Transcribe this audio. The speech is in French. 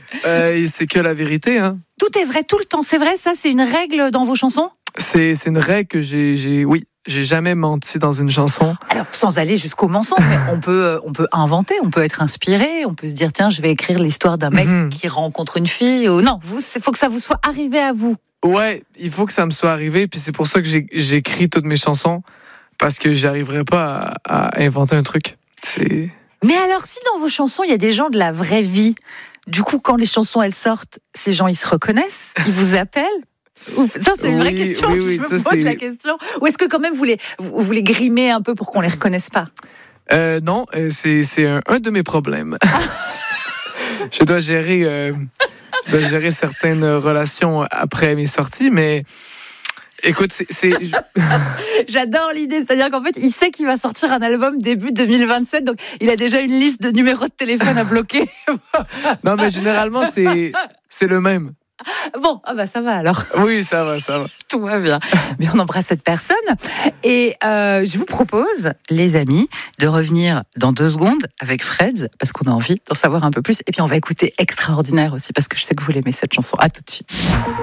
Et c'est que la vérité, hein. Tout est vrai tout le temps, c'est vrai, ça c'est une règle dans vos chansons? C'est une règle que j'ai jamais menti dans une chanson. Alors, sans aller jusqu'au mensonge, mais on peut inventer, on peut être inspiré, on peut se dire, tiens, je vais écrire l'histoire d'un mec qui rencontre une fille, ou non, il faut que ça vous soit arrivé à vous. Ouais, il faut que ça me soit arrivé, puis c'est pour ça que j'écris toutes mes chansons, parce que j'arriverai pas à inventer un truc. Mais alors, si dans vos chansons, il y a des gens de la vraie vie, du coup, quand les chansons, elles sortent, ces gens, ils se reconnaissent, ils vous appellent? Ça, c'est une vraie question. Oui, je me pose la question. Ou est-ce que quand même vous les grimez un peu pour qu'on les reconnaisse pas? Non, c'est un de mes problèmes. Je dois gérer certaines relations après mes sorties, mais écoute, J'adore l'idée, c'est-à-dire qu'en fait, il sait qu'il va sortir un album début 2027, donc il a déjà une liste de numéros de téléphone à bloquer. Non, mais généralement, c'est le même. Bon, ça va alors. Oui, ça va. Tout va bien. Mais on embrasse cette personne. Et je vous propose, les amis, de revenir dans 2 secondes avec Fred, parce qu'on a envie d'en savoir un peu plus. Et puis on va écouter Extraordinaire aussi, parce que je sais que vous l'aimez cette chanson. À tout de suite.